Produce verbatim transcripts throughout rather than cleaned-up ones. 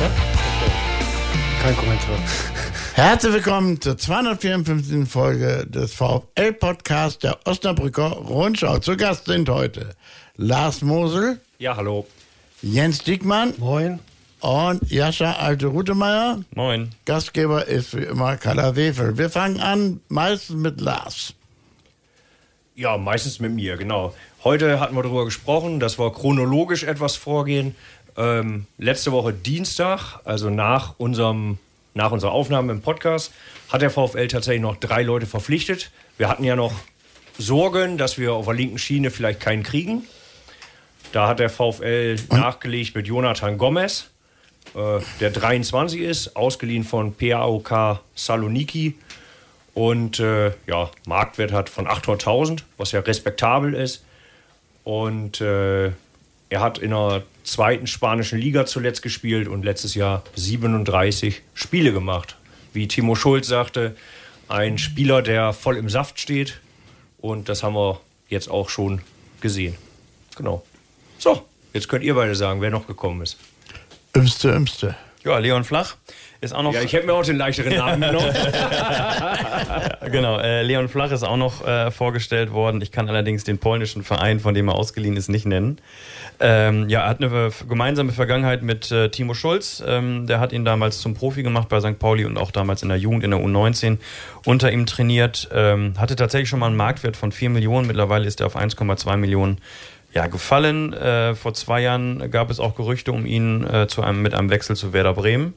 Ja? Okay. Kein Kommentar. Herzlich willkommen zur zweihundertvierundfünfzigsten Folge des VfL-Podcasts der Osnabrücker Rundschau. Zu Gast sind heute Lars Mosel. Ja, hallo. Jens Diekmann. Moin. Und Jascha Alte-Rutemeyer. Moin. Gastgeber ist wie immer Carla Wefel. Wir fangen an meistens mit Lars. Ja, meistens mit mir, genau. Heute hatten wir darüber gesprochen, dass wir chronologisch etwas vorgehen. Ähm, letzte Woche Dienstag, also nach, unserem, nach unserer Aufnahme im Podcast, hat der VfL tatsächlich noch drei Leute verpflichtet. Wir hatten ja noch Sorgen, dass wir auf der linken Schiene vielleicht keinen kriegen. Da hat der VfL Und? nachgelegt mit Jonathan Gomez, äh, der dreiundzwanzig ist, ausgeliehen von P A O K Saloniki. Und äh, ja, Marktwert hat von achthunderttausend, was ja respektabel ist. Und äh, er hat in der zweiten spanischen Liga zuletzt gespielt und letztes Jahr siebenunddreißig Spiele gemacht. Wie Timo Schulz sagte, ein Spieler, der voll im Saft steht. Und das haben wir jetzt auch schon gesehen. Genau. So, jetzt könnt ihr beide sagen, wer noch gekommen ist. Imste, Imste. Ja, Leon Flach ist auch noch... Ja, ich hätte mir auch den leichteren Namen genommen. Genau, äh, Leon Flach ist auch noch äh, vorgestellt worden. Ich kann allerdings den polnischen Verein, von dem er ausgeliehen ist, nicht nennen. Ähm, ja, er hat eine gemeinsame Vergangenheit mit äh, Timo Schulz. Ähm, der hat ihn damals zum Profi gemacht bei Sankt Pauli und auch damals in der Jugend, in der U neunzehn, unter ihm trainiert. Ähm, hatte tatsächlich schon mal einen Marktwert von vier Millionen. Mittlerweile ist er auf eins Komma zwei Millionen ja, gefallen. Äh, vor zwei Jahren gab es auch Gerüchte um ihn äh, zu einem, mit einem Wechsel zu Werder Bremen.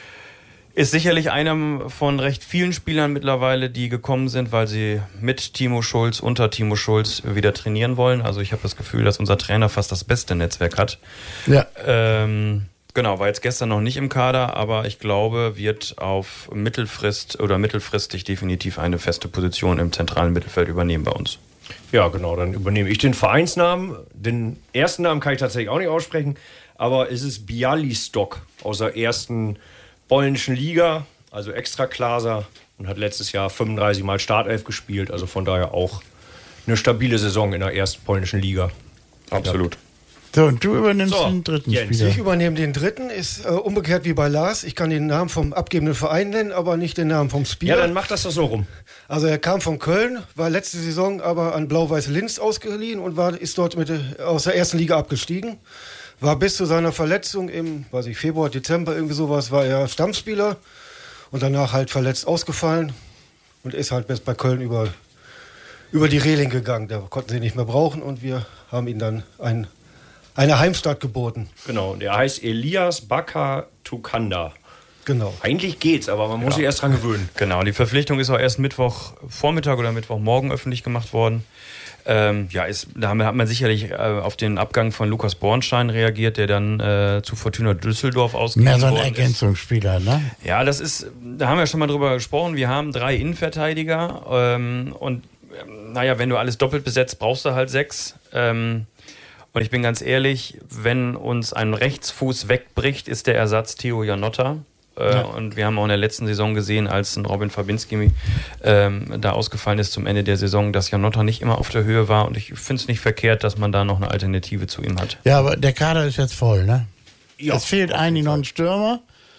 Ist sicherlich einer von recht vielen Spielern mittlerweile, die gekommen sind, weil sie mit Timo Schulz, unter Timo Schulz wieder trainieren wollen. Also ich habe das Gefühl, dass unser Trainer fast das beste Netzwerk hat. Ja. Ähm, genau, war jetzt gestern noch nicht im Kader, aber ich glaube, wird auf Mittelfrist oder mittelfristig definitiv eine feste Position im zentralen Mittelfeld übernehmen bei uns. Ja, genau, dann übernehme ich den Vereinsnamen. Den ersten Namen kann ich tatsächlich auch nicht aussprechen, aber es ist Bialystok aus der ersten polnischen Liga, also Extraklasa, und hat letztes Jahr fünfunddreißig Mal Startelf gespielt, also von daher auch eine stabile Saison in der ersten polnischen Liga. Absolut. So, und du übernimmst So, den dritten Jens. Spieler. Ich übernehme den dritten, ist äh, umgekehrt wie bei Lars. Ich kann den Namen vom abgebenden Verein nennen, aber nicht den Namen vom Spieler. Ja, dann mach das doch so rum. Also er kam von Köln, war letzte Saison aber an Blau-Weiß Linz ausgeliehen und war, ist dort mit, aus der ersten Liga abgestiegen. War bis zu seiner Verletzung im, weiß ich, Februar, Dezember, irgendwie sowas, war er Stammspieler und danach halt verletzt ausgefallen und ist halt bis bei Köln über, über die Reling gegangen. Da konnten sie nicht mehr brauchen und wir haben ihm dann ein, eine Heimstatt geboten. Genau, der heißt Elias Bakar Tukanda. Genau. Eigentlich geht's, aber man muss Ja. sich erst dran gewöhnen. Genau, die Verpflichtung ist auch erst Mittwochvormittag oder Mittwochmorgen öffentlich gemacht worden. Ähm, ja, ist, da hat man sicherlich äh, auf den Abgang von Lukas Bornstein reagiert, der dann äh, zu Fortuna Düsseldorf ausgeliehen Mehr so ein worden ist. Ergänzungsspieler, ne? Ja, das ist, da haben wir schon mal drüber gesprochen. Wir haben drei Innenverteidiger ähm, und ähm, naja, wenn du alles doppelt besetzt, brauchst du halt sechs. Ähm, und ich bin ganz ehrlich, wenn uns ein Rechtsfuß wegbricht, ist der Ersatz Theo Janotta. Ja. Und wir haben auch in der letzten Saison gesehen, als ein Robin Fabinski ähm, da ausgefallen ist zum Ende der Saison, dass Janotta nicht immer auf der Höhe war. Und ich finde es nicht verkehrt, dass man da noch eine Alternative zu ihm hat. Ja, aber der Kader ist jetzt voll, ne? Ja, es fehlt eigentlich noch ein Stürmer.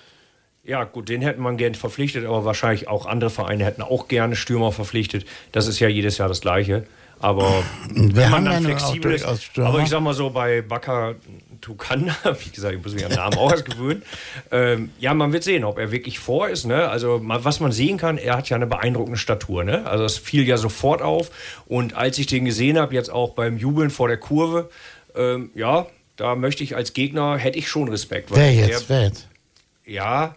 Ja, gut, den hätte man gern verpflichtet, aber wahrscheinlich auch andere Vereine hätten auch gerne Stürmer verpflichtet. Das ist ja jedes Jahr das Gleiche. Aber Wir wenn haben man ja dann nun auch flexibel ist. durchaus Stürmer. Aber ich sag mal so, bei Bakar Tukanda, wie gesagt, ich muss mich an den Namen auch erst gewöhnen. Ähm, ja, man wird sehen, ob er wirklich vor ist. Ne? Also, mal, was man sehen kann, er hat ja eine beeindruckende Statur. Ne? Also, das fiel ja sofort auf. Und als ich den gesehen habe, jetzt auch beim Jubeln vor der Kurve, ähm, ja, da möchte ich als Gegner, hätte ich schon Respekt. Weil Wer jetzt? Der, Wer jetzt? Ja,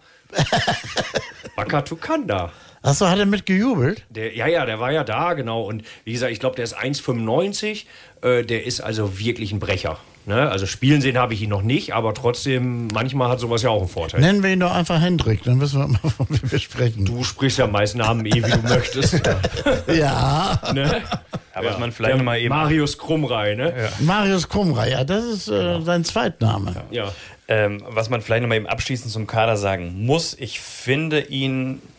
Bakar Tukanda. Achso, hat er mit gejubelt? Der, ja, ja, der war ja da, genau. Und wie gesagt, ich glaube, der ist eins Komma fünfundneunzig. Äh, der ist also wirklich ein Brecher. Ne? Also spielen sehen habe ich ihn noch nicht, aber trotzdem, manchmal hat sowas ja auch einen Vorteil. Nennen wir ihn doch einfach Hendrik, dann wissen wir mal, von wem wir sprechen. Du sprichst ja meist Namen eh, wie du möchtest. Ja. Ne? Aber ja. man vielleicht Der mal eben. Marius Krummrei, ne? Ja. Marius Krummrei, ja, das ist äh, genau. sein Zweitname. Ja. Ähm, was man vielleicht noch mal eben abschließend zum Kader sagen muss, ich finde ihn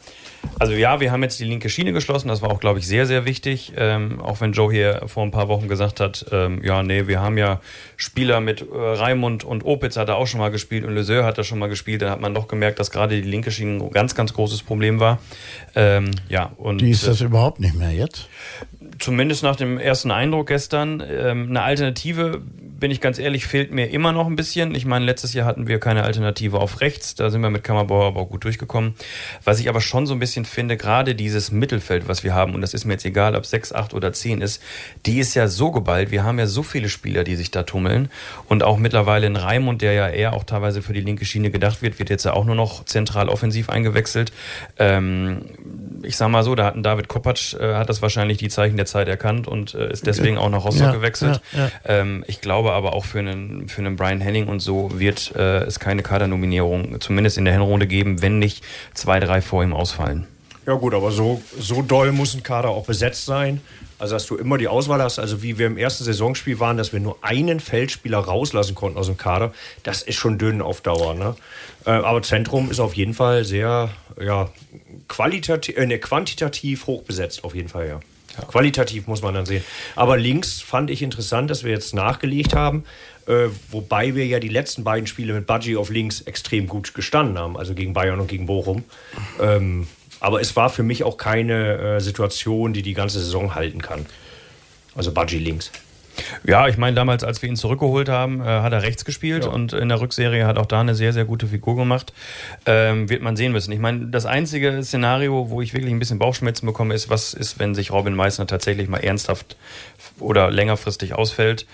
Also ja, wir haben jetzt die linke Schiene geschlossen, das war auch, glaube ich, sehr, sehr wichtig. Ähm, auch wenn Joe hier vor ein paar Wochen gesagt hat, ähm, ja, nee, wir haben ja Spieler mit äh, Raimund und Opitz hat er auch schon mal gespielt und Leseur hat er schon mal gespielt. Dann hat man doch gemerkt, dass gerade die linke Schiene ein ganz, ganz großes Problem war. Ähm, ja, und die ist das äh, überhaupt nicht mehr jetzt? Zumindest nach dem ersten Eindruck gestern. Ähm, eine Alternative, bin ich ganz ehrlich, fehlt mir immer noch ein bisschen. Ich meine, letztes Jahr hatten wir keine Alternative auf rechts. Da sind wir mit Kammerbauer aber auch gut durchgekommen. Was ich aber schon so ein bisschen finde, gerade dieses Mittelfeld, was wir haben, und das ist mir jetzt egal, ob sechs, acht oder zehn ist, die ist ja so geballt. Wir haben ja so viele Spieler, die sich da tummeln. Und auch mittlerweile in Raimund, der ja eher auch teilweise für die linke Schiene gedacht wird, wird jetzt ja auch nur noch zentral offensiv eingewechselt. Ähm, ich sag mal so, da hat ein David Kopacz, äh, hat das wahrscheinlich die Zeichen der Zeit erkannt und äh, ist deswegen auch nach Rostock ja, gewechselt. Ja, ja. Ähm, ich glaube aber auch für einen, für einen Brian Henning und so wird äh, es keine Kadernominierung, zumindest in der Hinrunde geben, wenn nicht zwei, drei vor ihm ausfallen. Ja gut, aber so, so doll muss ein Kader auch besetzt sein. Also dass du immer die Auswahl hast, also wie wir im ersten Saisonspiel waren, dass wir nur einen Feldspieler rauslassen konnten aus dem Kader, das ist schon dünn auf Dauer. Ne? Äh, aber Zentrum ist auf jeden Fall sehr ja, qualitativ, äh, ne, quantitativ hoch besetzt, auf jeden Fall, ja. Ja. Qualitativ muss man dann sehen. Aber links fand ich interessant, dass wir jetzt nachgelegt haben, äh, wobei wir ja die letzten beiden Spiele mit Badji auf links extrem gut gestanden haben, also gegen Bayern und gegen Bochum. Ähm, aber es war für mich auch keine äh, Situation, die die ganze Saison halten kann. Also Badji links. Ja, ich meine, damals, als wir ihn zurückgeholt haben, äh, hat er rechts gespielt ja. und in der Rückserie hat auch da eine sehr, sehr gute Figur gemacht. Ähm, wird man sehen müssen. Ich meine, das einzige Szenario, wo ich wirklich ein bisschen Bauchschmerzen bekomme, ist, was ist, wenn sich Robin Meissner tatsächlich mal ernsthaft oder längerfristig ausfällt.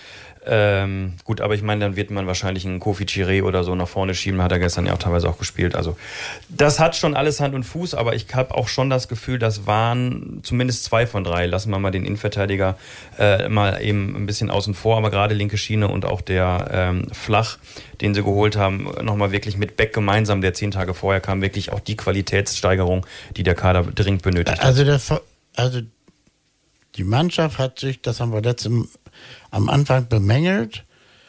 Ähm, gut, aber ich meine, dann wird man wahrscheinlich einen Kofi Chiré oder so nach vorne schieben, hat er gestern ja auch teilweise auch gespielt. Also das hat schon alles Hand und Fuß, aber ich habe auch schon das Gefühl, das waren zumindest zwei von drei. Lassen wir mal den Innenverteidiger äh, mal eben ein bisschen außen vor, aber gerade linke Schiene und auch der ähm, Flach, den sie geholt haben, nochmal wirklich mit Beck gemeinsam, der zehn Tage vorher kam, wirklich auch die Qualitätssteigerung, die der Kader dringend benötigt hat. Also, der, also die Mannschaft hat sich, das haben wir letztes am Anfang bemängelt,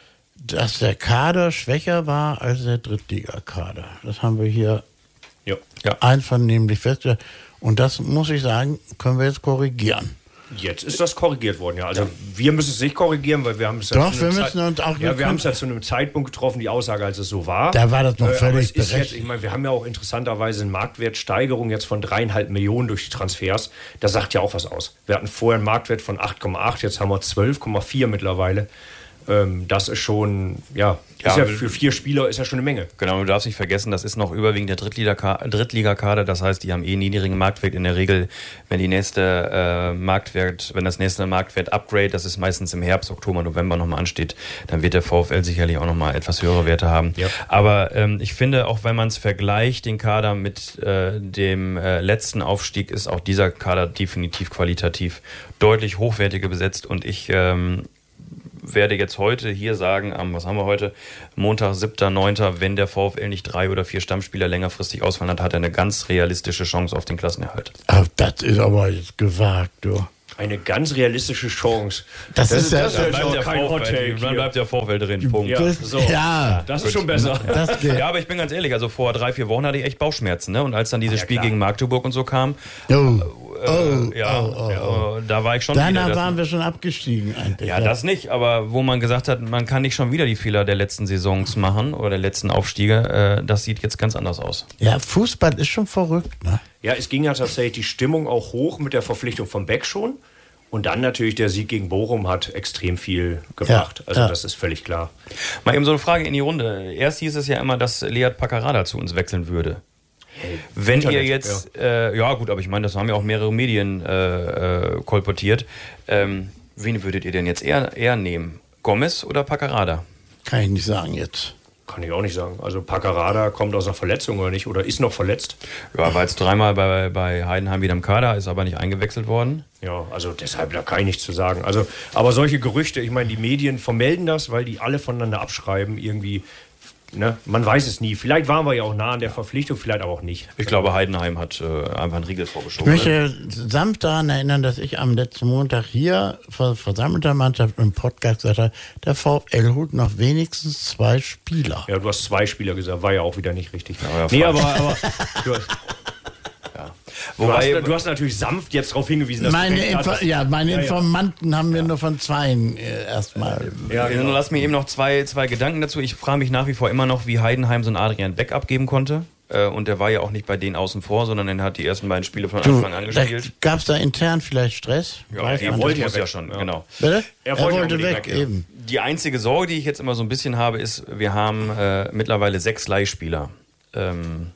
dass der Kader schwächer war als der Drittligakader. Das haben wir hier ja. Ja. einvernehmlich festgestellt. Und das, muss ich sagen, können wir jetzt korrigieren. Jetzt ist das korrigiert worden, ja. Also ja. wir müssen es nicht korrigieren, weil wir haben es ja Doch, wir müssen uns auch ja, wir haben es ja zu einem Zeitpunkt getroffen, die Aussage, als es so war. Da war das noch äh, völlig berechtigt. Jetzt, ich meine, wir haben ja auch interessanterweise eine Marktwertsteigerung jetzt von dreieinhalb Millionen durch die Transfers. Das sagt ja auch was aus. Wir hatten vorher einen Marktwert von acht Komma acht, jetzt haben wir zwölf Komma vier mittlerweile. Ähm, das ist schon, ja, ist ja, ja für vier Spieler ist ja schon eine Menge. Genau, du darfst nicht vergessen, das ist noch überwiegend der Drittliga- Drittligakader, das heißt, die haben eh einen niedrigen Marktwert in der Regel. Wenn die nächste äh, Marktwert, wenn das nächste Marktwert-Upgrade, das ist meistens im Herbst, Oktober, November nochmal ansteht, dann wird der VfL sicherlich auch nochmal etwas höhere Werte haben. Ja. Aber ähm, ich finde, auch wenn man es vergleicht, den Kader mit äh, dem äh, letzten Aufstieg, ist auch dieser Kader definitiv qualitativ deutlich hochwertiger besetzt und ich ähm, werde jetzt heute hier sagen, am, was haben wir heute, Montag, siebter neunter wenn der VfL nicht drei oder vier Stammspieler längerfristig ausfallen hat, hat er eine ganz realistische Chance auf den Klassenerhalt. Ach, das ist aber jetzt gewagt, du. Eine ganz realistische Chance. Das, das ist ja, das dann bleibt, der VfL, dann bleibt der VfL drin. Punkt. Ja, so. ja. Das ist schon besser. Das ja, aber ich bin ganz ehrlich, also vor drei, vier Wochen hatte ich echt Bauchschmerzen. Ne? Und als dann dieses ja, Spiel gegen Magdeburg und so kam, oh. äh, Oh, ja, oh, oh, ja oh. da war ich schon Danach wieder. waren wir schon abgestiegen eigentlich. Ja, ja, das nicht, aber wo man gesagt hat, man kann nicht schon wieder die Fehler der letzten Saisons machen oder der letzten Aufstiege, äh, das sieht jetzt ganz anders aus. Ja, Fußball ist schon verrückt, ne? Ja, es ging ja tatsächlich die Stimmung auch hoch mit der Verpflichtung von Beck schon. Und dann natürlich der Sieg gegen Bochum hat extrem viel gebracht. Ja, also ja. Das ist völlig klar. Mal eben so eine Frage in die Runde. Erst hieß es ja immer, dass Lead Paccarada zu uns wechseln würde. Hey, Wenn Internet, ihr jetzt, ja. Äh, ja gut, aber ich meine, das haben ja auch mehrere Medien äh, äh, kolportiert. Ähm, wen würdet ihr denn jetzt eher, eher nehmen? Gomez oder Paccarada? Kann ich nicht sagen jetzt. Kann ich auch nicht sagen. Also Paccarada kommt aus einer Verletzung oder nicht? Oder ist noch verletzt? Ja, war jetzt dreimal bei, bei Heidenheim wieder im Kader, ist aber nicht eingewechselt worden. Ja, also deshalb, da kann ich nichts zu sagen. Also, aber solche Gerüchte, ich meine, die Medien vermelden das, weil die alle voneinander abschreiben, irgendwie. Ne? Man weiß es nie. Vielleicht waren wir ja auch nah an der Verpflichtung, vielleicht aber auch nicht. Ich glaube, Heidenheim hat äh, einfach einen Riegel vorgeschoben. Ich möchte sanft daran erinnern, dass ich am letzten Montag hier vor versammelter Mannschaft im Podcast gesagt habe, der VfL holt noch wenigstens zwei Spieler. Ja, du hast zwei Spieler gesagt, war ja auch wieder nicht richtig. Ja, nee, aber, aber du hast, ja. Wobei, du, hast, du hast natürlich sanft jetzt darauf hingewiesen, dass meine du recht Info hattest. ja, meine Ja, ja. Informanten haben mir nur von zweien äh, erstmal. Ja, Genau. Lass mir eben noch zwei, zwei Gedanken dazu. Ich frage mich nach wie vor immer noch, wie Heidenheim so einen Adrian Beck abgeben konnte. Äh, und der war ja auch nicht bei denen außen vor, sondern er hat die ersten beiden Spiele von Du, Anfang an gespielt. gab es da intern vielleicht Stress? Ja, Weiß er man wollte nicht. muss ja weg. schon, Ja. genau. Bitte? Er Er wollte wollte, unbedingt weg, weg, ja. eben. Die einzige Sorge, die ich jetzt immer so ein bisschen habe, ist, wir haben äh, mittlerweile sechs Leihspieler. Ähm,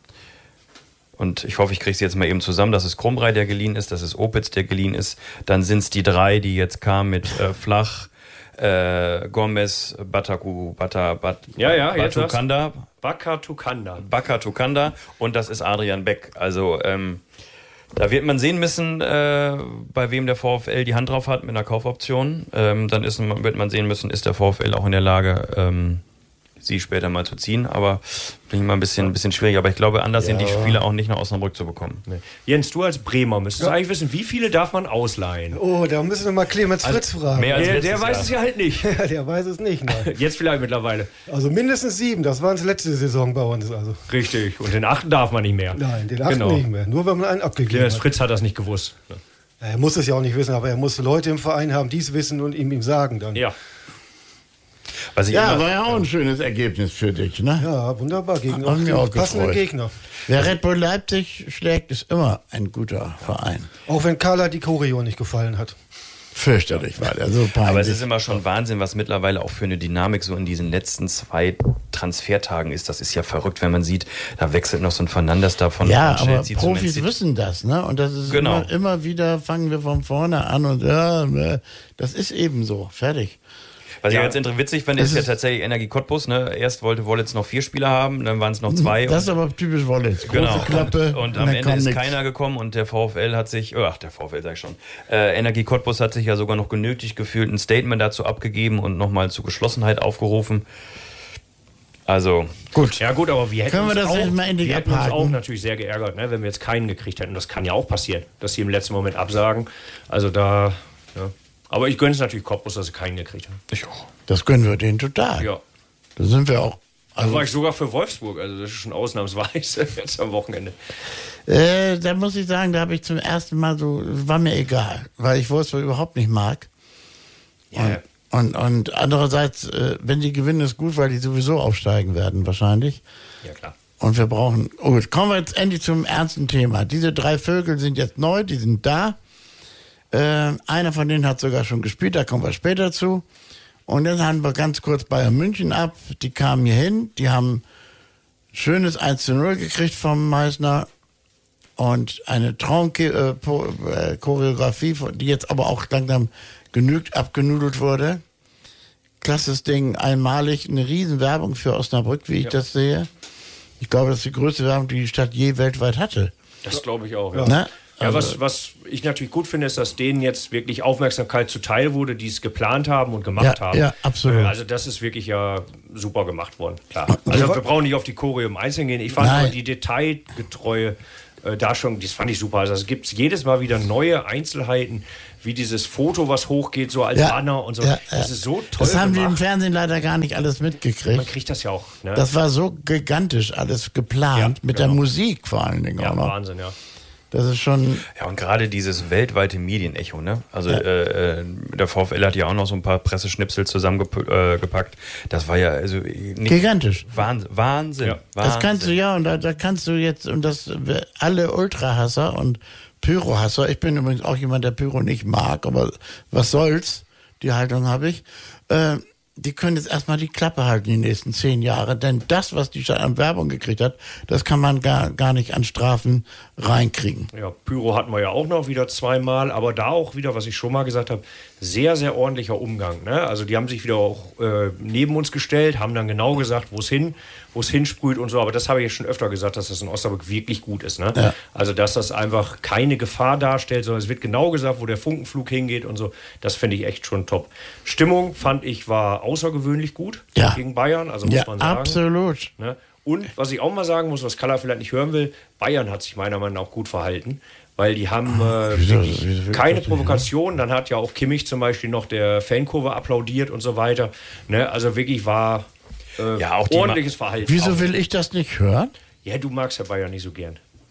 und ich hoffe, ich kriege sie jetzt mal eben zusammen. Das ist Krumbrei, der geliehen ist, das ist Opitz, der geliehen ist. Dann sind es die drei, die jetzt kamen mit äh, Flach, äh, Gomez, Bataku, Bata, Bat, Ja, ja, jetzt Batukanda, Baka Tukanda. Baka Tukanda und das ist Adrian Beck. Also ähm, da wird man sehen müssen, äh, bei wem der VfL die Hand drauf hat mit einer Kaufoption. Ähm, dann ist, wird man sehen müssen, ist der VfL auch in der Lage, ähm, sie später mal zu ziehen. Aber bin ich mal ein bisschen, ein bisschen schwierig. Aber ich glaube, anders sind die Spieler auch nicht nach Osnabrück zu bekommen. Nee. Jens, du als Bremer müsstest Ja. eigentlich wissen, wie viele darf man ausleihen? Oh, da müssen wir mal Clemens Fritz fragen. mehr als Der, letztes der weiß Jahr. es ja halt nicht. Ja, der weiß es nicht. Nein. Jetzt vielleicht mittlerweile. Also mindestens sieben, das waren es letzte Saison bei uns. Also. Richtig. Und den achten darf man nicht mehr. Nein, den achten Genau. nicht mehr. Nur wenn man einen abgegeben Clemens hat. Fritz hat das nicht gewusst. Ja, er muss es ja auch nicht wissen, aber er muss Leute im Verein haben, die es wissen und ihm, ihm sagen dann. Ja. Was ich Ja, immer, war ja auch ein schönes Ergebnis für dich, ne? Ja, wunderbar. Gegen Hat mich auch auch den passenden gefreut. Gegner. Wer Red Bull Leipzig schlägt, ist immer ein guter Verein. Auch wenn Carla die Choreo nicht gefallen hat. Fürchterlich war der, so peinlich. aber es ist immer schon Wahnsinn, was mittlerweile auch für eine Dynamik so in diesen letzten zwei Transfertagen ist. Das ist ja verrückt, wenn man sieht, da wechselt noch so ein Fernandes da von ja, von aber Chelsea zu Man Profis City. wissen das, ne? Und das ist Genau. immer, immer wieder, fangen wir von vorne an und ja, ne, das ist eben so. Fertig. Was Ja. ich jetzt witzig fand, Das ist ja ist- tatsächlich Energie Cottbus. Ne? Erst wollte Wollitz noch vier Spieler haben, dann waren es noch zwei. Das ist und, aber typisch Wollitz. Große genau. Klappe. Und, und dann am Ende kommt ist nix. keiner gekommen und der VfL hat sich, ach, der VfL sag ich schon, äh, Energie Cottbus hat sich ja sogar noch genötigt gefühlt, ein Statement dazu abgegeben und nochmal zu Geschlossenheit aufgerufen. Also, Gut. Ja gut, aber wir hätten Können wir uns, das auch, jetzt mal endlich wir hätten uns abhaken? auch natürlich sehr geärgert, ne, wenn wir jetzt keinen gekriegt hätten. Das kann ja auch passieren, dass sie im letzten Moment absagen. Also da, ja. Aber ich gönne es natürlich Cottbus, dass sie keinen gekriegt haben. ich auch. Das gönnen wir denen total. Ja. Da sind wir auch. Da Also, war ich sogar für Wolfsburg, also das ist schon ausnahmsweise jetzt am Wochenende. äh, da muss ich sagen, da habe ich zum ersten Mal so, war mir egal, weil ich Wolfsburg überhaupt nicht mag. Ja. Und, und andererseits, äh, wenn die gewinnen, ist gut, weil die sowieso aufsteigen werden wahrscheinlich. Ja, klar. Und wir brauchen, oh gut, kommen wir jetzt endlich zum ernsten Thema. Diese drei Vögel sind jetzt neu, die sind da. Äh, einer von denen hat sogar schon gespielt, da kommen wir später zu. Und dann haben wir ganz kurz Bayern München ab. Die kamen hier hin, die haben schönes eins zu null gekriegt vom Meißner und eine Traumchoreografie, die jetzt aber auch langsam genügt abgenudelt wurde. Klasses Ding, einmalig, eine riesen Werbung für Osnabrück, wie ich Ja. das sehe. Ich glaube, das ist die größte Werbung, die die Stadt je weltweit hatte. Das glaube ich auch, ja. Ne? Ja, Also- was, was ich natürlich gut finde, ist, dass denen jetzt wirklich Aufmerksamkeit zuteil wurde, die es geplant haben und gemacht Ja, haben. ja, absolut. Äh, Also das ist wirklich ja super gemacht worden, klar. Also wir brauchen nicht auf die Choreo im Einzelnen gehen. Ich fand Nein. aber die detailgetreue äh, da schon, das fand ich super. Also es gibt jedes Mal wieder neue Einzelheiten, wie dieses Foto, was hochgeht, so als Banner und so. ja, das ja. ist so toll Das haben die im gemacht. Fernsehen leider gar nicht alles Man mitgekriegt. kriegt das ja auch. Ne? Das war so gigantisch alles geplant, Ja, mit genau. der Musik vor allen Dingen ja, auch noch. Wahnsinn, ja. Das ist schon, Ja, und gerade dieses weltweite Medienecho, ne? Also äh, äh, der VfL hat ja auch noch so ein paar Presseschnipsel zusammengepackt. Äh, gepackt. Das war ja also nicht gigantisch. Wahnsinn. Wahnsinn. Ja. Wahnsinn. Das kannst du ja, und da, da kannst du jetzt, und das alle Ultrahasser und Pyrohasser, ich bin übrigens auch jemand, der Pyro nicht mag, aber was soll's, die Haltung habe ich, äh, die können jetzt erstmal die Klappe halten die nächsten zehn Jahre, denn das, was die Stadt an Werbung gekriegt hat, das kann man gar, gar nicht an Strafen reinkriegen. Ja, Pyro hatten wir ja auch noch wieder zweimal, aber da auch wieder, was ich schon mal gesagt habe, sehr, sehr ordentlicher Umgang. Ne? Also die haben sich wieder auch äh, neben uns gestellt, haben dann genau gesagt, wo es hin, wo es hinsprüht und so. Aber das habe ich ja schon öfter gesagt, dass das in Osnabrück wirklich gut ist. Ne? Ja. Also dass das einfach keine Gefahr darstellt, sondern es wird genau gesagt, wo der Funkenflug hingeht und so. Das finde ich echt schon top. Stimmung fand ich war außergewöhnlich gut Ja. gegen Bayern, also muss Ja, man sagen. absolut. Ne? Und was ich auch mal sagen muss, was Kalla vielleicht nicht hören will, Bayern hat sich meiner Meinung nach auch gut verhalten, weil die haben äh, wieso- wirklich wieso- wieso- keine wieso- Provokation. Dann hat ja auch Kimmich zum Beispiel noch der Fankurve applaudiert und so weiter. Ne? Also wirklich war äh, Ja, auch die ordentliches Verhalten. Wieso Auch- will ich das nicht hören? Ja, du magst ja Bayern nicht so gern.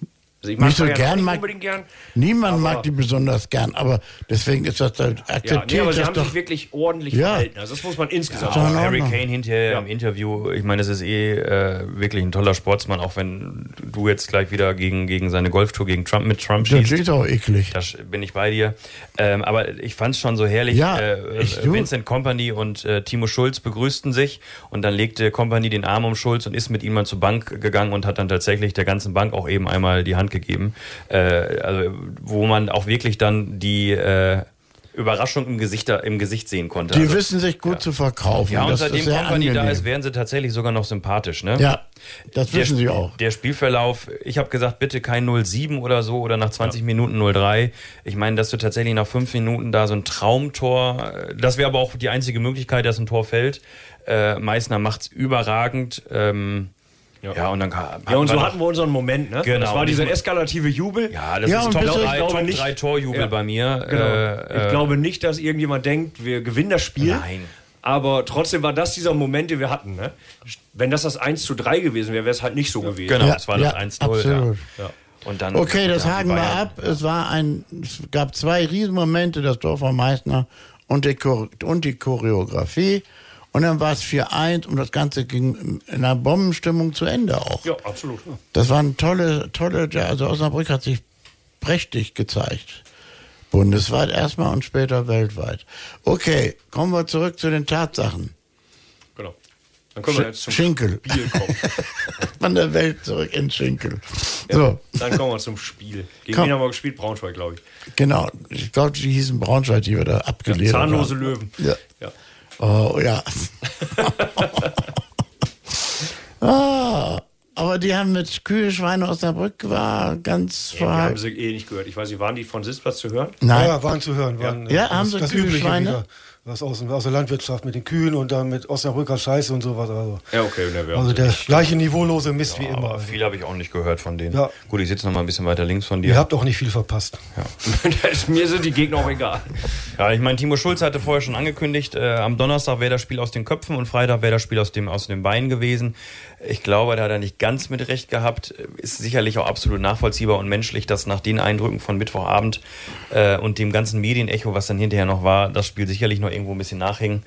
Also ich mag Nicht so Bayern gern, nicht mag, unbedingt gern. niemand aber, mag die besonders gern, aber deswegen ist das da akzeptiert. Ja, nee, aber sie das haben doch, sich wirklich ordentlich Ja. verhalten. Also das muss man insgesamt Ja, sagen. in Harry Ordnung. Kane hinterher Ja. im Interview, ich meine, es ist eh äh, wirklich ein toller Sportsmann, auch wenn du jetzt gleich wieder gegen, gegen seine Golftour gegen Trump mit Trump das schießt. ist auch eklig. Da sch- bin ich bei dir. Ähm, aber ich fand es schon so herrlich. Ja, äh, ich- du- Vincent Kompany und äh, Timo Schulz begrüßten sich und dann legte Kompany den Arm um Schulz und ist mit ihm mal zur Bank gegangen und hat dann tatsächlich der ganzen Bank auch eben einmal die Hand gegeben. Äh, also, wo man auch wirklich dann die äh, Überraschung im Gesicht, im Gesicht sehen konnte. Die also, wissen sich gut zu verkaufen. ja, und das seitdem ist sehr Kompany da angenehm. ist, werden sie tatsächlich sogar noch sympathisch. Ne? Ja, das Der, wissen sie auch. Der Spielverlauf, ich habe gesagt, bitte kein null sieben oder so oder nach zwanzig Minuten null drei. Ich meine, dass du tatsächlich nach fünf Minuten da so ein Traumtor, das wäre aber auch die einzige Möglichkeit, dass ein Tor fällt. Äh, Meißner macht's überragend. Ähm, ja. ja, und dann hat Ja, und so man hatten wir unseren Moment, ne? Genau. Das war dieser eskalative Jubel. ja, das Ja, ist und Top bitte, ich drei, glaube Top nicht- drei Torjubel Ja. bei mir. Genau. Äh, ich äh, glaube nicht, dass irgendjemand denkt, wir gewinnen das Spiel. Nein. Aber trotzdem war das dieser Moment, den wir hatten. Ne? Wenn das das eins zu drei gewesen wäre, wäre es halt nicht so gewesen. Genau, Ja, es war ja, das eins null. absolut. Ja. Ja. Und dann, Okay, das ja, die haken wir Bayern- ab. Es war ein, es gab zwei Riesenmomente, das Tor von Meißner und die, Chor- und die Choreografie. Und dann war es vier eins und das Ganze ging in einer Bombenstimmung zu Ende auch. Ja, absolut. Ja. Das waren tolle, tolle, ja, also Osnabrück hat sich prächtig gezeigt. Bundesweit erstmal und später weltweit. Okay, kommen wir zurück zu den Tatsachen. Genau. Dann können wir jetzt zum Schinkel. Spiel kommen. Von der Welt zurück in Schinkel. So, Dann kommen wir zum Spiel. Gegen Komm. wen haben wir gespielt? Braunschweig, glaube ich. genau. Ich glaube, die hießen Braunschweig, die wir da abgelehnt haben. Zahnlose Löwen. Ja. Ja. Oh, ja. ah, aber die haben mit Kühe, Schweine Osnabrück war ganz Ja, wir haben verhalten. sie eh nicht gehört. Ich weiß nicht, waren die von Sitzplatz zu hören? Nein, Ja, waren zu hören. Waren, Ja, äh, haben das, sie das Kühe, Übliche Schweine? wieder. Was aus, aus der Landwirtschaft mit den Kühen und dann mit Osnabrücker Scheiße und sowas. Also, Ja, okay. Ne, wir haben also sie der nicht. gleiche niveaulose Mist wie Ja, immer. aber viel habe ich auch nicht gehört von denen. Ja. Gut, ich sitze noch mal ein bisschen weiter links von dir. Ihr habt auch nicht viel verpasst. Mir sind die Gegner auch egal. Ja, ich meine, Timo Schulz hatte vorher schon angekündigt, äh, am Donnerstag wäre das Spiel aus den Köpfen und Freitag wäre das Spiel aus dem, aus den Beinen gewesen. Ich glaube, da hat er nicht ganz mit recht gehabt. Ist sicherlich auch absolut nachvollziehbar und menschlich, dass nach den Eindrücken von Mittwochabend äh, und dem ganzen Medienecho, was dann hinterher noch war, das Spiel sicherlich noch irgendwo ein bisschen nachhing.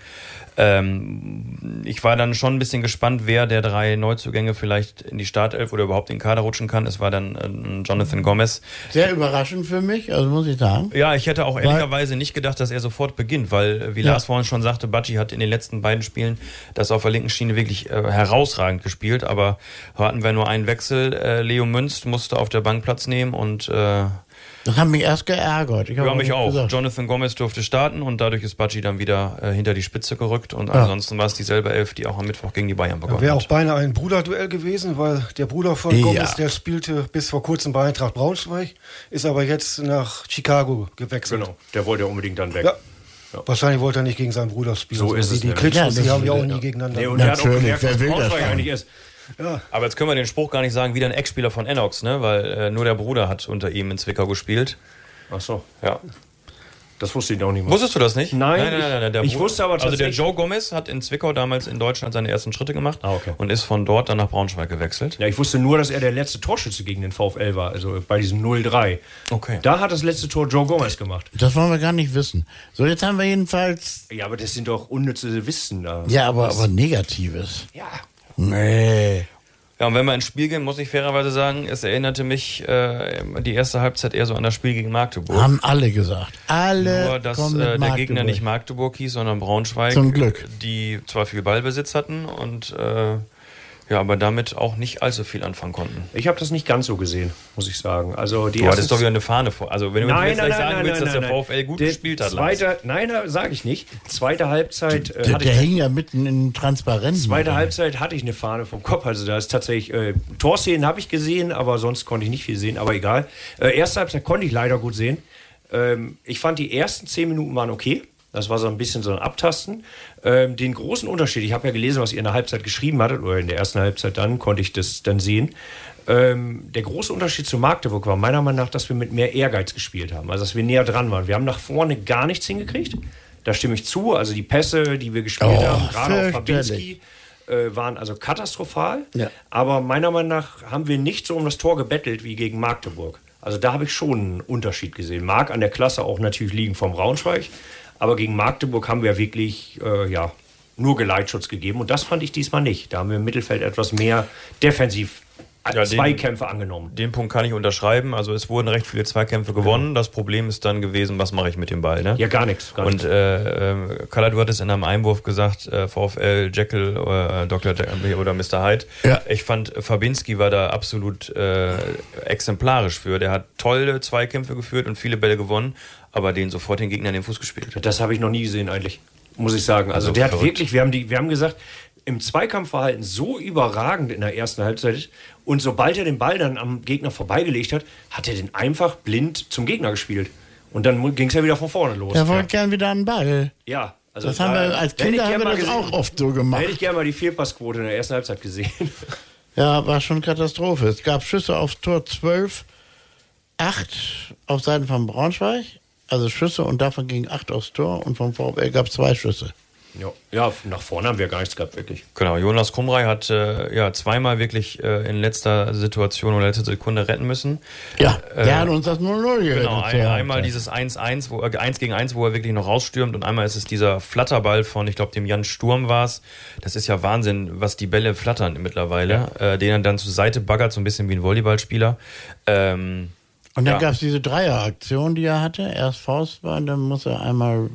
Ähm, ich war dann schon ein bisschen gespannt, wer der drei Neuzugänge vielleicht in die Startelf oder überhaupt in den Kader rutschen kann. Es war dann äh, Jonathan Gomez. sehr überraschend für mich, also muss ich sagen. Ja, ich hätte auch ehrlicherweise nicht gedacht, dass er sofort beginnt, weil, äh, wie Ja. Lars vorhin schon sagte, Bacci hat in den letzten beiden Spielen das auf der linken Schiene wirklich äh, herausragend gespielt, aber hatten wir nur einen Wechsel. Äh, Leo Münz musste auf der Bank Platz nehmen und äh, Das hat mich erst geärgert. Ich habe ja, mich nicht auch. gesagt. Jonathan Gomez durfte starten und dadurch ist Bacci dann wieder äh, hinter die Spitze gerückt und ansonsten war es dieselbe Elf, die auch am Mittwoch gegen die Bayern begonnen Wäre auch hat. beinahe ein Bruderduell gewesen, weil der Bruder von Ja. Gomez, der spielte bis vor kurzem bei Eintracht Braunschweig, ist aber jetzt nach Chicago gewechselt. Genau. Der wollte ja unbedingt dann weg. Ja. Wahrscheinlich wollte er nicht gegen seinen Bruder spielen. So ist die, es Die nämlich. Klitschkos, Ja, das die haben ja auch ist- nie ja. gegeneinander. Nee, und der hat auch Natürlich, gemerkt, wer was will das Braunschweig schon? eigentlich ist. Aber jetzt können wir den Spruch gar nicht sagen, wieder ein Ex-Spieler von Enox, ne? weil äh, nur der Bruder hat unter ihm in Zwickau gespielt. Ach so. Ja. Das wusste ich auch nicht mal. Wusstest du das nicht? Nein, nein, nein, nein, nein der ich Bruder- wusste aber Also der tatsächlich- Joe Gomez hat in Zwickau damals in Deutschland seine ersten Schritte gemacht Ah, okay. und ist von dort dann nach Braunschweig gewechselt. Ja, ich wusste nur, dass er der letzte Torschütze gegen den VfL war, also bei diesem null drei. Okay. Da hat das letzte Tor Joe Gomez gemacht. Das wollen wir gar nicht wissen. So, jetzt haben wir jedenfalls. Ja, aber das sind doch unnütze Wissen da. Ja, aber, aber Negatives. Ja. Nee. Ja, und wenn wir ins Spiel gehen, muss ich fairerweise sagen, es erinnerte mich äh, die erste Halbzeit eher so an das Spiel gegen Magdeburg. Haben alle gesagt. Alle Nur, dass kommen mit äh, der Magdeburg. Gegner nicht Magdeburg hieß, sondern Braunschweig. Zum Glück. Die zwar viel Ballbesitz hatten und äh, ja, aber damit auch nicht allzu viel anfangen konnten. Ich habe das nicht ganz so gesehen, muss ich sagen. Also die Du ersten- hattest doch wieder eine Fahne vor. Also wenn du mir Nein, jetzt nein, gleich nein, sagen nein, willst, nein, dass der nein, VfL gut Der gespielt hat, Lars. zweite, nein, da sage ich nicht. Zweite Halbzeit äh, Der, hatte der ich hing ja mitten in Transparenz. Zweite Halbzeit hatte ich eine Fahne vom Kopf. Also da ist tatsächlich, äh, Torszenen habe ich gesehen, aber sonst konnte ich nicht viel sehen, aber egal. Äh, erste Halbzeit konnte ich leider gut sehen. Ähm, ich fand die ersten zehn Minuten waren okay. Das war so ein bisschen so ein Abtasten. Ähm, den großen Unterschied, ich habe ja gelesen, was ihr in der Halbzeit geschrieben hattet, oder in der ersten Halbzeit dann, konnte ich das dann sehen. Ähm, der große Unterschied zu Magdeburg war meiner Meinung nach, dass wir mit mehr Ehrgeiz gespielt haben. Also dass wir näher dran waren. Wir haben nach vorne gar nichts hingekriegt. Da stimme ich zu. Also die Pässe, die wir gespielt Oh, haben, gerade auf fürchterlich. Fabinski, äh, waren also katastrophal. Ja. Aber meiner Meinung nach haben wir nicht so um das Tor gebettelt wie gegen Magdeburg. Also da habe ich schon einen Unterschied gesehen. Mag an der Klasse auch natürlich liegen vom Braunschweig. Aber gegen Magdeburg haben wir wirklich äh, ja, nur Geleitschutz gegeben. Und das fand ich diesmal nicht. Da haben wir im Mittelfeld etwas mehr defensiv Ja, Zweikämpfe den, angenommen. Den Punkt kann ich unterschreiben. Also es wurden recht viele Zweikämpfe gewonnen. Das Problem ist dann gewesen, was mache ich mit dem Ball? Ne? Ja, gar nichts. Gar Und nichts. äh, äh, Kalla, du hattest in einem Einwurf gesagt, äh, VfL, Jekyll äh, Doktor Jekyll oder Mister Hyde. Ja. Ich fand, Fabinski war da absolut äh, exemplarisch für. Der hat tolle Zweikämpfe geführt und viele Bälle gewonnen, aber den sofort den Gegner in den Fuß gespielt. Das habe ich noch nie gesehen eigentlich, muss ich sagen. Also, Also der hat verrückt. wirklich, wir haben, die, wir haben gesagt, im Zweikampfverhalten so überragend in der ersten Halbzeit und sobald er den Ball dann am Gegner vorbeigelegt hat, hat er den einfach blind zum Gegner gespielt. Und dann ging es ja wieder von vorne los. Er wollte gern wieder einen Ball. Ja, also Das haben wir als da hätte ich Kinder gern haben wir mal das gesehen. auch oft so Da gemacht. hätte ich gerne mal die Fehlpassquote in der ersten Halbzeit gesehen. Ja, war schon Katastrophe. Es gab Schüsse aufs Tor zwölf, acht auf Seiten von Braunschweig. Also Schüsse und davon gingen acht aufs Tor und vom VfL gab es zwei Schüsse. Ja. ja, nach vorne haben wir gar nichts gehabt, wirklich. Genau, Jonas Krumrei hat äh, ja zweimal wirklich äh, in letzter Situation oder letzter Sekunde retten müssen. Ja, der Äh, hat uns das null null gerettet. Genau, ein, zur einmal Halbzeit. dieses eins eins, wo, äh, eins gegen eins, wo er wirklich noch rausstürmt und einmal ist es dieser Flatterball von, ich glaube, dem Jan Sturm war es. Das ist ja Wahnsinn, was die Bälle flattern mittlerweile. Äh, den er dann zur Seite baggert, so ein bisschen wie ein Volleyballspieler. Ähm, Und dann ja. gab es diese Dreieraktion, die er hatte. Erst Faustball, und dann muss er einmal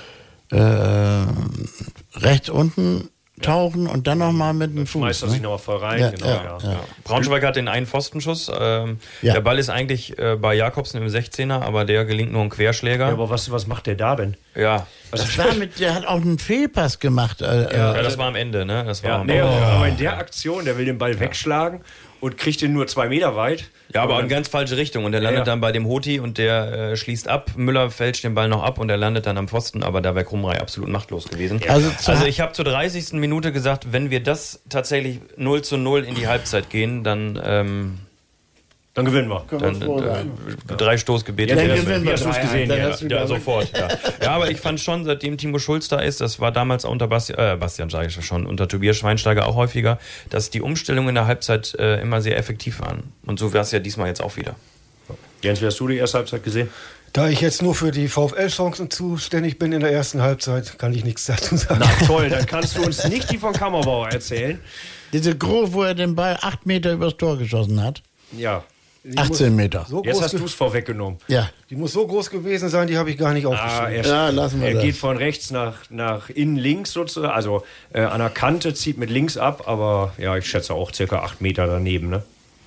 äh, rechts unten tauchen und dann nochmal mit dem Fuß. Schmeißt er sich Ne? nochmal voll rein. Ja, genau, ja, ja. ja. Braunschweig hat den einen Pfostenschuss. Ähm, Ja. Der Ball ist eigentlich äh, bei Jakobsen im sechzehner, aber der gelingt nur ein Querschläger. Ja, aber was, was macht der da denn? Ja, Das war mit, der hat auch einen Fehlpass gemacht. Äh, ja, äh, das war am Ende, ne? Das war Ja, am nee, Ende. aber in der Aktion, der will den Ball wegschlagen und kriegt den nur zwei Meter weit. Ja, aber Und in dann- ganz falsche Richtung. Und er landet Ja. dann bei dem Hoti und der äh, schließt ab. Müller fälscht den Ball noch ab und er landet dann am Pfosten. Aber da wäre Krumrei absolut machtlos gewesen. Also zur- Also ich habe zur dreißigsten Minute gesagt, wenn wir das tatsächlich null zu null in die Halbzeit gehen, dann, ähm, Dann gewinnen wir. dann äh, drei Stoßgebete. Ja, dann wäre- gewinnen wir. Hast du's gesehen? Dann Ja, hast du Ja, da- sofort. Ja. ja, aber ich fand schon, seitdem Timo Schulz da ist, das war damals unter Bastian, äh, Bastian sage ich schon, unter Tobias Schweinsteiger auch häufiger, dass die Umstellungen in der Halbzeit äh, immer sehr effektiv waren. Und so wäre es ja diesmal jetzt auch wieder. Jens, wie hast du die erste Halbzeit gesehen? Da ich jetzt nur für die VfL-Chancen zuständig bin in der ersten Halbzeit, kann ich nichts dazu sagen. Na toll, dann kannst du uns nicht die von Kammerbauer erzählen. Diese Groß, wo er den Ball acht Meter übers Tor geschossen hat. Ja, Die achtzehn muss Meter. So jetzt groß hast ge- du es vorweggenommen. Ja. die muss so groß gewesen sein, die habe ich gar nicht Ah, aufgeschrieben. er Ja, lassen wir er das. geht von rechts nach, nach innen links sozusagen, also äh, an der Kante, zieht mit links ab, aber ja, ich schätze auch circa acht Meter daneben. Ne?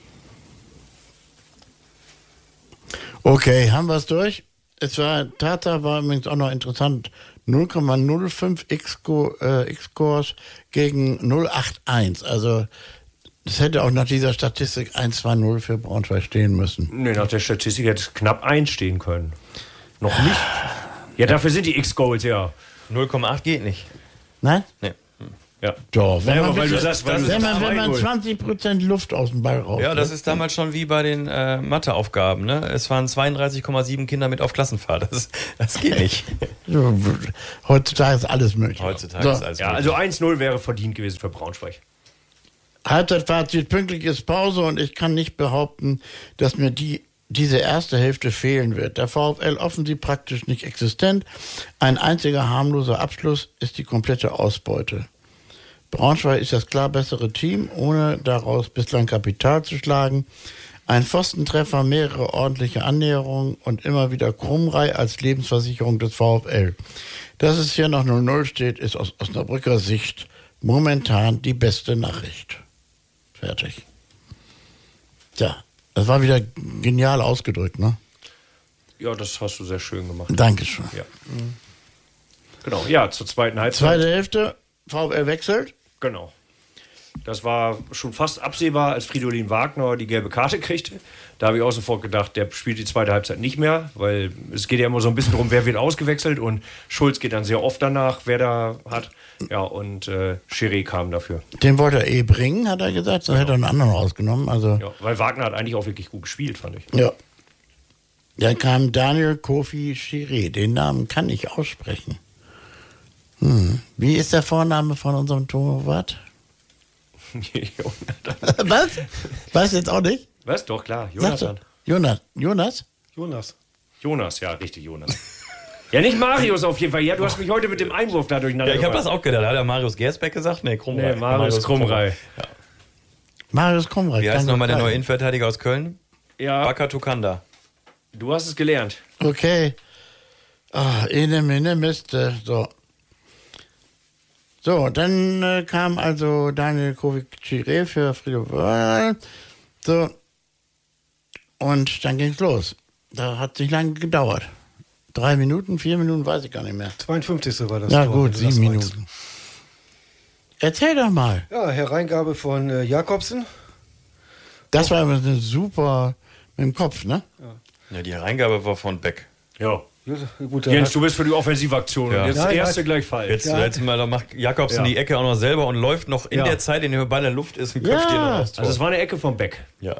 Okay, haben wir es durch? Es war, Tatsache war übrigens auch noch interessant, null Komma null fünf X-Scores äh, X-Scores gegen null Komma einundachtzig. Also es hätte auch nach dieser Statistik eins zwei null für Braunschweig stehen müssen. Nee, nach der Statistik hätte es knapp einstehen können. Noch nicht? Ja, dafür sind die X-Goals, ja. null Komma acht geht nicht. Nein? Nee. Ja. Doch. Wenn Ja, man, aber weil du wirklich- sagst, weil du wenn man, sagst, wenn man zwei null. zwanzig Prozent Luft aus dem Ball raus. Ja, das ist damals schon wie bei den äh, Matheaufgaben. Ne? Es waren zweiunddreißig Komma sieben Kinder mit auf Klassenfahrt. Das, das geht nicht. So, heutzutage ist alles möglich. Heutzutage So, ist alles Ja, möglich. also eins null wäre verdient gewesen für Braunschweig. Halbzeitfazit, pünktlich ist Pause und ich kann nicht behaupten, dass mir die diese erste Hälfte fehlen wird. Der VfL offensiv praktisch nicht existent. Ein einziger harmloser Abschluss ist die komplette Ausbeute. Braunschweig ist das klar bessere Team, ohne daraus bislang Kapital zu schlagen. Ein Pfostentreffer, mehrere ordentliche Annäherungen und immer wieder Krumrei als Lebensversicherung des VfL. Dass es hier noch null null steht, ist aus Osnabrücker Sicht momentan die beste Nachricht. Fertig. Tja, das war wieder genial ausgedrückt, ne? Ja, das hast du sehr schön gemacht. Dankeschön. Ja. Genau, ja, zur zweiten Halbzeit. Zweite Hälfte, VfL wechselt. Genau. Das war schon fast absehbar, als Fridolin Wagner die gelbe Karte kriegte. Da habe ich auch sofort gedacht, der spielt die zweite Halbzeit nicht mehr, weil es geht ja immer so ein bisschen darum, wer wird ausgewechselt und Schulz geht dann sehr oft danach, wer da hat. Ja, und äh, Schiri kam dafür. Den wollte er eh bringen, hat er gesagt, sonst hätte er einen anderen rausgenommen. Also, Ja, weil Wagner hat eigentlich auch wirklich gut gespielt, fand ich. ja. Dann kam Daniel Kofi Schiri. Den Namen kann ich aussprechen. Hm. Wie ist der Vorname von unserem Torwart? Jonathan. Was? Weißt du jetzt auch nicht? Was? Doch, klar. Sagst du? Jonathan. Jonas. Jonas? Jonas. Jonas, ja, richtig, Jonas. Ja, nicht Marius auf jeden Fall. Ja, du hast mich heute mit dem Einwurf da durcheinander Ja, ich habe gebracht. das auch gedacht. Hat er Marius Gersbeck gesagt? Nee, Krumrei. Nee, Marius Krumrei. Ja. Marius Krumreich. Wie heißt danke, nochmal der Frage. neue Innenverteidiger aus Köln? Ja, Baka Tukanda. du hast es gelernt. Okay. Ah, ene, mene, Miste. So. So, dann äh, kam also Daniel Kovic-Chiré für Friedhof Wörl. So. Und dann ging's los. Da hat nicht lange gedauert. Drei Minuten, vier Minuten, weiß ich gar nicht mehr. zweiundfünfzigste war das Ja Tor, gut, wenn du sieben das meinst. Minuten. Erzähl doch mal. Ja, Hereingabe von äh, Jakobsen. Das war aber eine super mit dem Kopf, ne? Ja, die Reingabe war von Beck. Ja. Gut, der Jens, hat- du bist für die Offensivaktion. Ja. Und jetzt das Nein, erste nein. gleich falsch. Jetzt, Ja. jetzt mal, da macht Jakobsen Ja. die Ecke auch noch selber und läuft noch in Ja. der Zeit, in der der Ball in der Luft ist, und köpft Ja. den noch aufs Tor. Also es war eine Ecke von Beck. ja.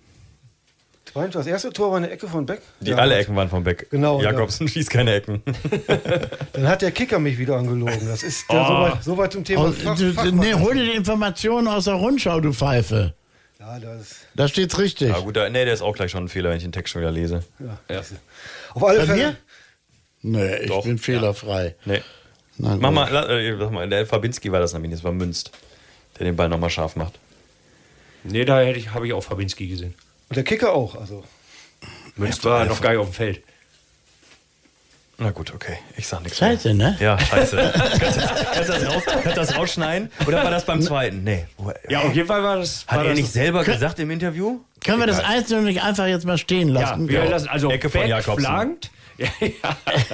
das erste Tor war eine Ecke von Beck. Die Ja, alle gut. Ecken waren von Beck. Genau, Jakobsen schießt keine Ecken. Dann hat der Kicker mich wieder angelogen. Das ist äh, Oh. soweit so weit zum Thema Aus, Fach, du, Fachmann. nee, hol dir die Informationen aus der Rundschau, du Pfeife. Ja, das, Da steht's richtig. Ja gut, da, nee, der ist auch gleich schon ein Fehler, wenn ich den Text schon wieder lese. ja. Ja. Auf alle Bei Fälle. mir? Nee, ich Doch. bin fehlerfrei. Nee. Na gut. Mach mal, la- äh, sag mal, der Fabinski war das nämlich, das war Münst, der den Ball nochmal scharf macht. Nee, da hätte ich, habe ich auch Fabinski gesehen. Und der Kicker auch. Also. Münz war noch gar nicht auf dem Feld. Na gut, okay, ich sag nichts Scheiße, mehr. ne? Ja, scheiße. kannst, du, kannst, du das raus, kannst du das rausschneiden? Oder war das beim zweiten? Nee. Ja, auf jeden Fall war das. Hat war er das nicht selber gesagt im Interview? Können wir das Egal. Einzelne nicht einfach jetzt mal stehen Ja, lassen? wir lassen also Ecke von Beck Jakobsen. flankt. Ja, ja.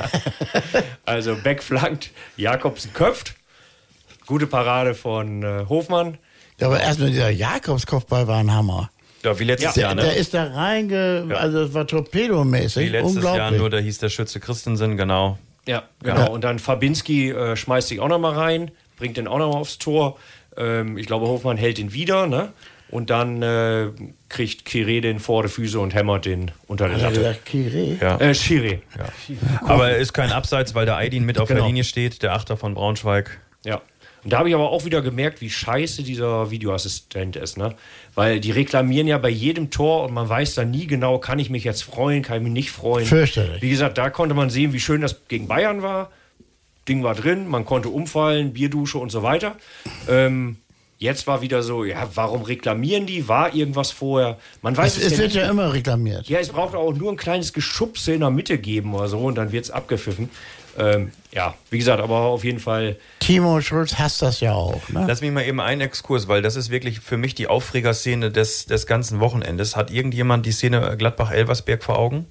Also Beck flankt, Jakobsen köpft. Gute Parade von äh, Hofmann. Ja, aber erstmal dieser Jakobskopfball war ein Hammer. Ja, wie letztes Ja, Jahr, Der ne? ist da reinge... Also es war Wie torpedomäßig. letztes Jahr, Unglaublich. nur da hieß der Schütze Christensen, genau. Ja, genau. Ja. Und dann Fabinski äh, schmeißt sich auch noch mal rein, bringt den auch noch mal aufs Tor. Ähm, ich glaube, Hofmann hält ihn wieder, ne? Und dann äh, kriegt Chiré den vor die Füße und hämmert den unter der Hat er Latte. gesagt, Kiré? Ja. Äh, Chiré. Aber er ist kein Abseits, weil der Aydin mit auf Genau. der Linie steht, der Achter von Braunschweig. Ja. Und da habe ich aber auch wieder gemerkt, wie scheiße dieser Videoassistent ist, ne? Weil die reklamieren ja bei jedem Tor und man weiß dann nie genau, kann ich mich jetzt freuen, kann ich mich nicht freuen. Fürchterlich. Wie gesagt, da konnte man sehen, wie schön das gegen Bayern war. Ding war drin, man konnte umfallen, Bierdusche und so weiter. Ähm, jetzt war wieder so, ja, warum reklamieren die? War irgendwas vorher? Man weiß Es, es, es ja wird nicht. ja immer reklamiert. Ja, es braucht auch nur ein kleines Geschubse in der Mitte geben oder so und dann wird es abgepfiffen. Ähm, ja, wie gesagt, aber auf jeden Fall. Timo Schulz hasst das ja auch. Ne? Lass mich mal eben einen Exkurs, weil das ist wirklich für mich die Aufregerszene des, des ganzen Wochenendes. Hat irgendjemand die Szene Gladbach-Elversberg vor Augen?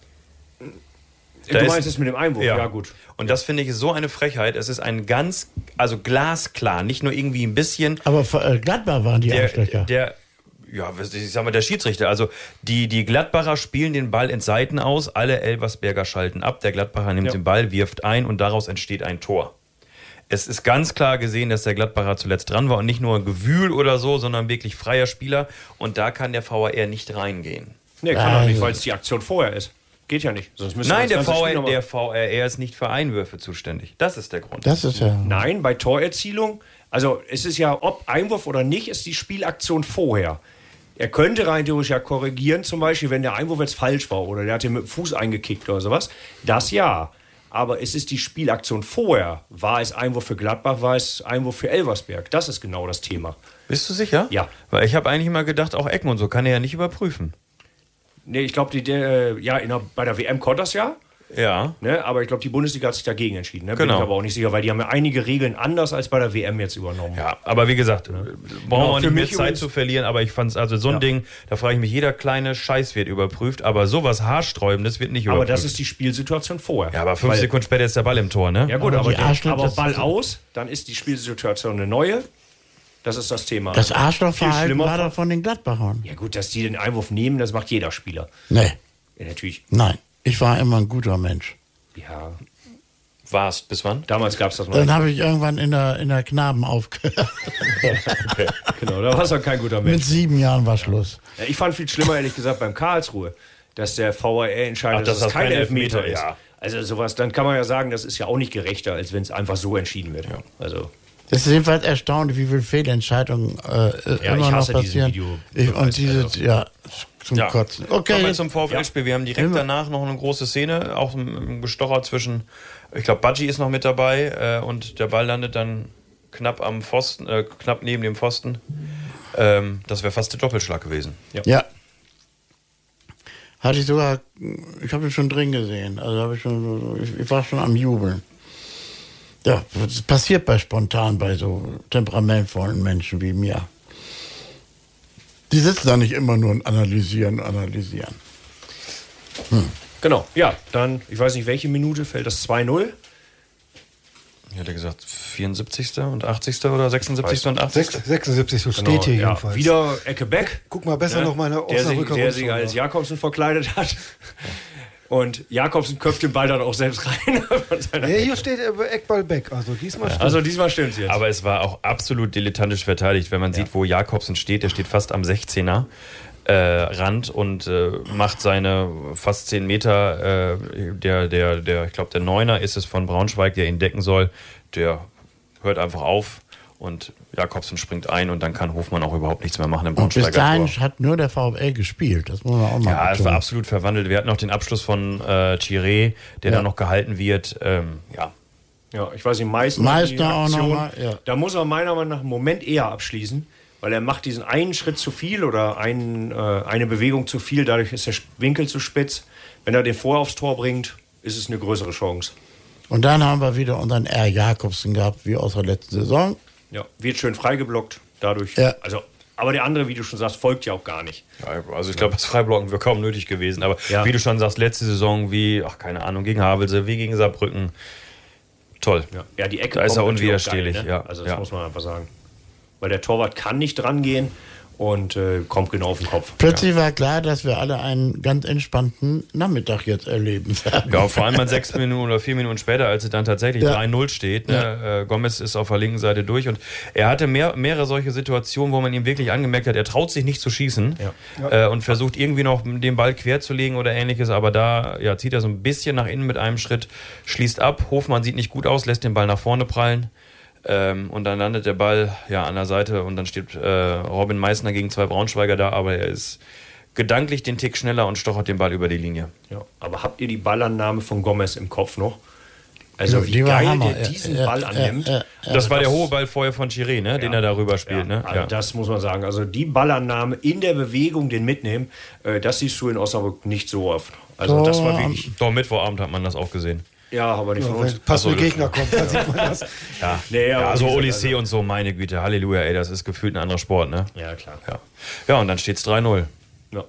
Da du ist- meinst es mit dem Einwurf? Ja, gut. Und das finde ich ist so eine Frechheit. Es ist ein ganz, also glasklar, nicht nur irgendwie ein bisschen. Aber äh, Gladbach waren die Der, Arschlöcher. der, ja, ich sag mal, der Schiedsrichter. Also die, die Gladbacher spielen den Ball in Seiten aus, alle Elversberger schalten ab. Der Gladbacher nimmt Ja. den Ball, wirft ein und daraus entsteht ein Tor. Es ist ganz klar gesehen, dass der Gladbacher zuletzt dran war und nicht nur ein Gewühl oder so, sondern wirklich freier Spieler. Und da kann der V A R nicht reingehen. Nee, kann doch nicht, Also. weil es die Aktion vorher ist. Geht ja nicht. Sonst müsste Nein, das der ganze V Spiel R, nochmal- der V R R ist nicht für Einwürfe zuständig. Das ist der Grund. Das ist ja... Nein, bei Torerzielung, also es ist ja, ob Einwurf oder nicht, ist die Spielaktion vorher. Er könnte rein theoretisch ja korrigieren, zum Beispiel, wenn der Einwurf jetzt falsch war oder der hat den mit dem Fuß eingekickt oder sowas. Das ja. Aber es ist die Spielaktion vorher. War es Einwurf für Gladbach, war es Einwurf für Elversberg. Das ist genau das Thema. Bist du sicher? Ja. Weil ich habe eigentlich immer gedacht, auch Ecken und so kann er ja nicht überprüfen. Nee, ich glaube, die, der, ja, in der, bei der W M konnte das ja. Ja. Ne? Aber ich glaube, die Bundesliga hat sich dagegen entschieden. Ne? Bin Genau. ich aber auch nicht sicher, weil die haben ja einige Regeln anders als bei der W M jetzt übernommen. Ja, aber wie gesagt, brauchen Genau, wir für nicht mehr mich Zeit übrigens- zu verlieren, aber ich fand es also so ein Ja. Ding, da frage ich mich, jeder kleine Scheiß wird überprüft, aber sowas Haarsträubendes wird nicht Aber überprüft. das ist die Spielsituation vorher. ja, aber fünf Weil- Sekunden später ist der Ball im Tor, ne? Ja gut, Aber aber, die der, Arschloch, aber das- Ball aus, dann ist die Spielsituation eine neue. Das ist das Thema. Das Viel Arschlochverhalten schlimmer war war- doch von den Gladbachern. Ja gut, dass die den Einwurf nehmen, das macht jeder Spieler. Nee, Ja, natürlich. nein. Ich war immer ein guter Mensch. Ja, Warst, bis wann? damals gab es das noch Dann nicht. habe ich irgendwann in der, in der Knaben aufgehört. Genau, da warst du kein guter Mit Mensch. sieben Jahren war Schluss. Ja, ich fand viel schlimmer, ehrlich gesagt, beim Karlsruhe, dass der V A R entscheidet, Ach, dass, dass das das kein kein Elfmeter, Elfmeter ist. ist. Also sowas, dann kann man ja sagen, das ist ja auch nicht gerechter, als wenn es einfach so entschieden wird. Also Es ist jedenfalls erstaunlich, wie viele Fehlentscheidungen äh, Ja, immer ich noch hasse diese passieren. Video- ich, und diese, also. ja, zum Ja. Kotzen. Kommen Okay, wir jetzt, zum VfL-Spiel. Wir haben direkt Immer. danach noch eine große Szene, auch ein Gestocher zwischen, ich glaube, Badji ist noch mit dabei äh, und der Ball landet dann knapp am Pfosten, äh, knapp neben dem Pfosten. Ähm, das wäre fast der Doppelschlag gewesen. ja. Hatte ich sogar, ich habe ihn schon drin gesehen. Also habe ich schon, ich, ich war schon am Jubeln. Ja, das passiert bei spontan bei so temperamentvollen Menschen wie mir. Die sitzen da nicht immer nur und analysieren, analysieren. Genau, ja, dann, ich weiß nicht, welche Minute fällt das zwei null? Ich hätte gesagt vierundsiebzigste und achtzigste oder sechsundsiebzigste und achtzigste sechsundsiebzig, so steht hier ja. jedenfalls. Wieder Ecke Beck. Guck mal besser ne? noch meine der sich, Osnabrücker der sich Rundschau als nach. Jakobsen verkleidet hat. Und Jakobsen köpft den Ball dann auch selbst rein. von seiner Nee, Ecke. hier steht äh, Eckball Beck, also diesmal stimmt. Also diesmal stimmt's jetzt. Aber es war auch absolut dilettantisch verteidigt, wenn man sieht, wo Jakobsen steht. Der steht fast am sechzehner äh, Rand und äh, macht seine fast zehn Meter. Äh, der, der, der, ich glaube, der Neuner ist es von Braunschweig, der ihn decken soll. Der hört einfach auf und Jakobsen springt ein und dann kann Hofmann auch überhaupt nichts mehr machen im Und bis Braunschweiger dahin Tor. hat nur der VfL gespielt. Das muss man auch mal Ja, es war betonen. absolut verwandelt. Wir hatten noch den Abschluss von äh, Chiré, der Ja. dann noch gehalten wird. Ähm, ja, Ja, ich weiß nicht, Meißner, Meißner die auch Aktion, noch mal, ja. Da muss er meiner Meinung nach einen Moment eher abschließen, weil er macht diesen einen Schritt zu viel oder einen, äh, eine Bewegung zu viel, dadurch ist der Winkel zu spitz. Wenn er den vorher aufs Tor bringt, ist es eine größere Chance. Und dann haben wir wieder unseren R. Jakobsen gehabt, wie aus der letzten Saison. Ja, wird schön freigeblockt dadurch. Ja. Also, aber der andere, wie du schon sagst, folgt ja auch gar nicht. Ja, also ich glaube, das Freiblocken wäre kaum nötig gewesen. Aber Ja. wie du schon sagst, letzte Saison wie, ach keine Ahnung, gegen Havelse, wie gegen Saarbrücken. Toll. Ja, ja die Ecke Da ist kommt er natürlich auch unwiderstehlich, geil, ne? ja. Also das Ja. muss man einfach sagen. Weil der Torwart kann nicht dran gehen und äh, kommt genau auf den Kopf. Plötzlich war klar, dass wir alle einen ganz entspannten Nachmittag jetzt erleben werden. Ja, vor allem mal sechs Minuten oder vier Minuten später, als es dann tatsächlich Ja. drei null steht. Ne? Äh, Gomez ist auf der linken Seite durch und er hatte mehr, mehrere solche Situationen, wo man ihm wirklich angemerkt hat, er traut sich nicht zu schießen äh, und versucht irgendwie noch den Ball quer zu legen oder ähnliches, aber da ja, zieht er so ein bisschen nach innen mit einem Schritt, schließt ab. Hofmann sieht nicht gut aus, lässt den Ball nach vorne prallen. Ähm, und dann landet der Ball ja an der Seite und dann steht äh, Robin Meißner gegen zwei Braunschweiger da, aber er ist gedanklich den Tick schneller und stochert den Ball über die Linie. Ja. Aber habt ihr die Ballannahme von Gomez im Kopf noch? Also Ja, wie die war geil Hammer. der Ja, diesen ja, Ball ja, annimmt. ja, Das war der das- hohe Ball vorher von Chiré, ne? den Ja. er darüber spielt. Ja, ne? also das muss man sagen. Also die Ballannahme in der Bewegung, den mitnehmen, äh, das siehst du in Osnabrück nicht so oft. Also das war wirklich... Doch, Mittwochabend hat man das auch gesehen. Ja, aber nicht von Ja, uns. wenn passende Ach so, Gegner kommt, dann sieht man das. Ja, Nee, aber ja so wie gesagt, Odyssee also- und so, meine Güte, Halleluja, ey, das ist gefühlt ein anderer Sport, ne? Ja, klar. Ja, ja und dann steht es drei null. Ja.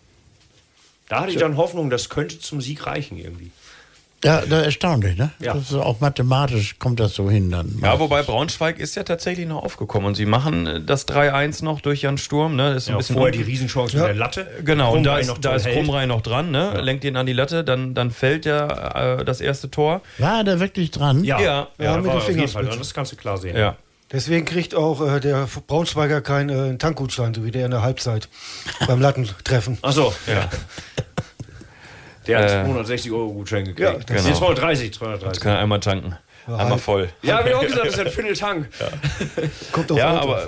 Da hatte ich dann Hoffnung, das könnte zum Sieg reichen irgendwie. Ja, das ist erstaunlich, ne? Ja. Das ist auch mathematisch kommt das so hin dann. Ja, wobei Braunschweig ist ja tatsächlich noch aufgekommen und sie machen das drei eins noch durch Jan Sturm, ne? Das ist ein Ja, bisschen vorher die un- Riesenchance Ja. mit der Latte. Genau, und da Krumrei ist, noch da toll ist hält. Krumrei noch dran, ne? Lenkt ihn an die Latte, dann, dann fällt ja äh, das erste Tor. War der wirklich dran? Ja, Ja. ja, Ja, mit war der auf jeden Fall. Fingerspitze. Das kannst du klar sehen. Ja. Deswegen kriegt auch äh, der Braunschweiger keinen äh, Tankgutschein, so wie der in der Halbzeit beim Lattentreffen. Achso, ja. Der hat Äh, zweihundertsechzig Euro Gutschein gekriegt. Ja, das- Nee, zweihundertdreißig, zweihundertreißig. Jetzt kann er einmal tanken. Einmal voll. Ja, hab ich auch gesagt, das ist ein Vierteltank. Kommt auf Ja, Auto. aber